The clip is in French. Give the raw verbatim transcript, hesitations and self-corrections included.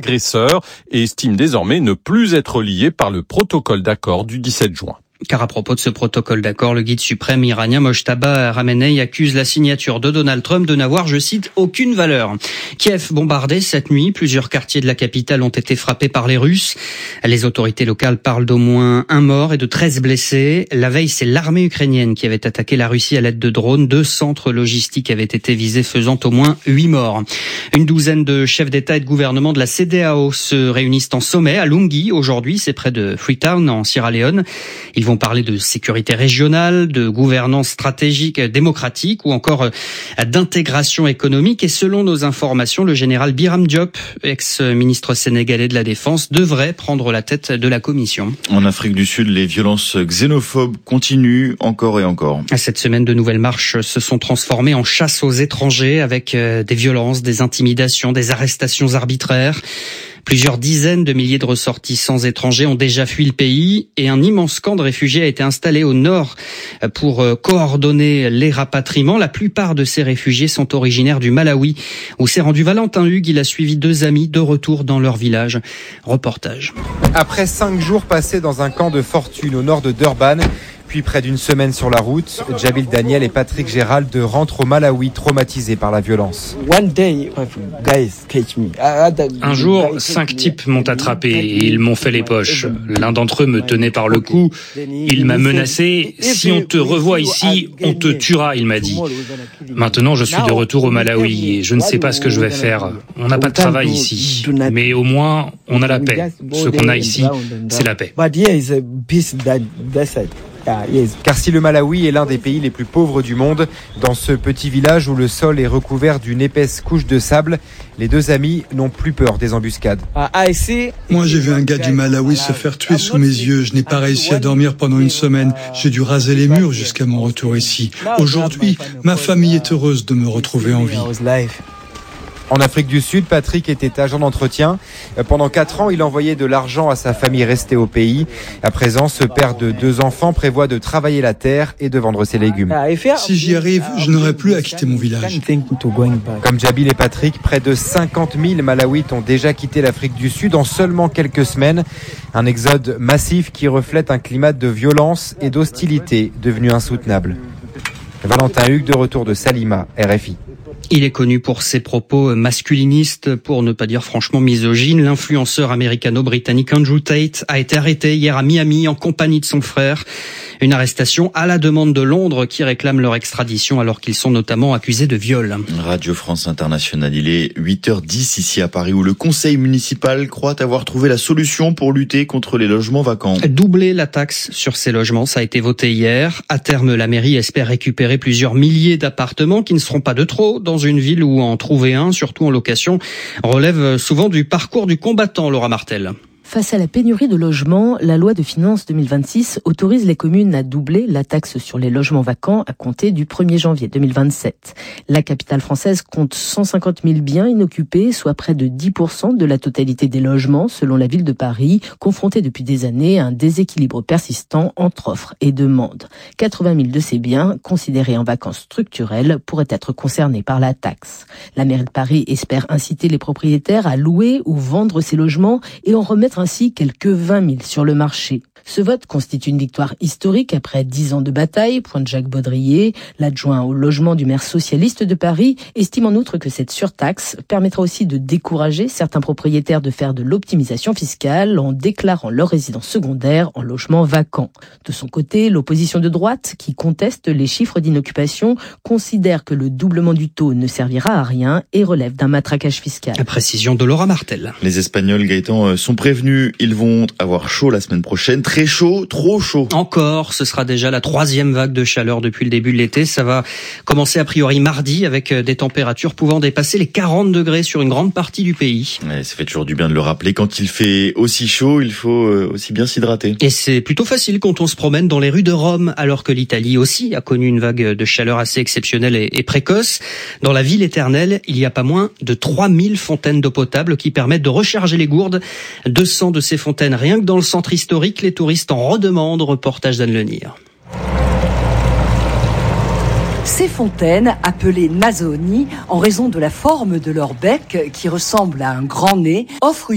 agresseurs et estime désormais ne plus être lié par le protocole d'accord du dix-sept juin. Car à propos de ce protocole d'accord, le guide suprême iranien Mojtaba Khamenei accuse la signature de Donald Trump de n'avoir, je cite, aucune valeur. Kiev bombardé cette nuit, plusieurs quartiers de la capitale ont été frappés par les Russes. Les autorités locales parlent d'au moins un mort et de treize blessés. La veille, c'est l'armée ukrainienne qui avait attaqué la Russie à l'aide de drones. Deux centres logistiques avaient été visés, faisant au moins huit morts. Une douzaine de chefs d'État et de gouvernement de la C E D E A O se réunissent en sommet à Lungi aujourd'hui, c'est près de Freetown en Sierra Leone. Ils vont parler de sécurité régionale, de gouvernance stratégique démocratique ou encore d'intégration économique. Et selon nos informations, le général Biram Diop, ex-ministre sénégalais de la Défense, devrait prendre la tête de la commission. En Afrique du Sud, les violences xénophobes continuent encore et encore. Cette semaine, de nouvelles marches se sont transformées en chasse aux étrangers avec des violences, des intimidations, des arrestations arbitraires. Plusieurs dizaines de milliers de ressortissants étrangers ont déjà fui le pays et un immense camp de réfugiés a été installé au nord pour coordonner les rapatriements. La plupart de ces réfugiés sont originaires du Malawi, où s'est rendu Valentin Hugues. Il a suivi deux amis de retour dans leur village. Reportage. Après cinq jours passés dans un camp de fortune au nord de Durban, puis près d'une semaine sur la route, Djabil Daniel et Patrick Gérald rentrent au Malawi traumatisés par la violence. Un jour, cinq types m'ont attrapé et ils m'ont fait les poches. L'un d'entre eux me tenait par le cou. Il m'a menacé. Si on te revoit ici, on te tuera, il m'a dit. Maintenant, je suis de retour au Malawi et je ne sais pas ce que je vais faire. On n'a pas de travail ici. Mais au moins, on a la paix. Ce qu'on a ici, c'est la paix. Car si le Malawi est l'un des pays les plus pauvres du monde, dans ce petit village où le sol est recouvert d'une épaisse couche de sable, les deux amis n'ont plus peur des embuscades. Moi, j'ai vu un gars du Malawi se faire tuer sous mes yeux. Je n'ai pas réussi à dormir pendant une semaine. J'ai dû raser les murs jusqu'à mon retour ici. Aujourd'hui, ma famille est heureuse de me retrouver en vie. En Afrique du Sud, Patrick était agent d'entretien. Pendant quatre ans, il envoyait de l'argent à sa famille restée au pays. À présent, ce père de deux enfants prévoit de travailler la terre et de vendre ses légumes. Si j'y arrive, je n'aurai plus à quitter mon village. Comme Djabil et Patrick, près de cinquante mille Malawites ont déjà quitté l'Afrique du Sud en seulement quelques semaines. Un exode massif qui reflète un climat de violence et d'hostilité devenu insoutenable. Valentin Hugues, de retour de Salima, R F I. Il est connu pour ses propos masculinistes, pour ne pas dire franchement misogynes. L'influenceur américano-britannique Andrew Tate a été arrêté hier à Miami en compagnie de son frère. Une arrestation à la demande de Londres qui réclame leur extradition alors qu'ils sont notamment accusés de viol. Radio France Internationale, il est huit heures dix ici à Paris où le conseil municipal croit avoir trouvé la solution pour lutter contre les logements vacants. Doubler la taxe sur ces logements, ça a été voté hier. À terme, la mairie espère récupérer plusieurs milliers d'appartements qui ne seront pas de trop dans une ville où en trouver un, surtout en location, relève souvent du parcours du combattant, Laura Martel. Face à la pénurie de logements, la loi de finances deux mille vingt-six autorise les communes à doubler la taxe sur les logements vacants à compter du premier janvier deux mille vingt-sept. La capitale française compte cent cinquante mille biens inoccupés, soit près de dix pour cent de la totalité des logements, selon la ville de Paris, confrontée depuis des années à un déséquilibre persistant entre offre et demande. quatre-vingt mille de ces biens, considérés en vacances structurelles, pourraient être concernés par la taxe. La mairie de Paris espère inciter les propriétaires à louer ou vendre ces logements et en remettre ainsi quelques vingt mille sur le marché. Ce vote constitue une victoire historique après dix ans de bataille, pointe Jacques Baudrier. L'adjoint au logement du maire socialiste de Paris estime en outre que cette surtaxe permettra aussi de décourager certains propriétaires de faire de l'optimisation fiscale en déclarant leur résidence secondaire en logement vacant. De son côté, l'opposition de droite, qui conteste les chiffres d'inoccupation, considère que le doublement du taux ne servira à rien et relève d'un matraquage fiscal. La précision de Laura Martel. Les Espagnols, Gaëtan, sont prévenus. Ils vont avoir chaud la semaine prochaine. Très chaud, trop chaud. Encore, ce sera déjà la troisième vague de chaleur depuis le début de l'été. Ça va commencer a priori mardi avec des températures pouvant dépasser les quarante degrés sur une grande partie du pays. Ouais, ça fait toujours du bien de le rappeler. Quand il fait aussi chaud, il faut aussi bien s'hydrater. Et c'est plutôt facile quand on se promène dans les rues de Rome, alors que l'Italie aussi a connu une vague de chaleur assez exceptionnelle et, et précoce. Dans la ville éternelle, il y a pas moins de trois mille fontaines d'eau potable qui permettent de recharger les gourdes. deux cents de ces fontaines rien que dans le centre historique. Les touristes en redemandent. Reportage d'Anne Lenir. Ces fontaines, appelées nasoni en raison de la forme de leur bec qui ressemble à un grand nez, offrent une